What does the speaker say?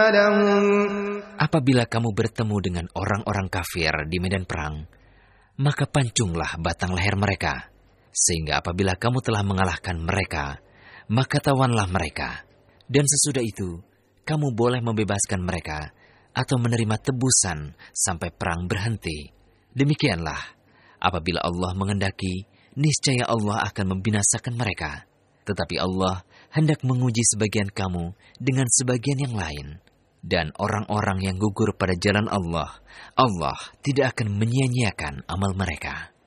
لهم Apabila kamu bertemu dengan orang-orang kafir di medan perang, maka pancunglah batang leher mereka, sehingga apabila kamu telah mengalahkan mereka, maka tawanlah mereka. Dan sesudah itu, kamu boleh membebaskan mereka atau menerima tebusan sampai perang berhenti. Demikianlah, apabila Allah mengendaki, niscaya Allah akan membinasakan mereka. Tetapi Allah hendak menguji sebagian kamu dengan sebagian yang lain. Dan orang-orang yang gugur pada jalan Allah, Allah tidak akan menyia-nyiakan amal mereka.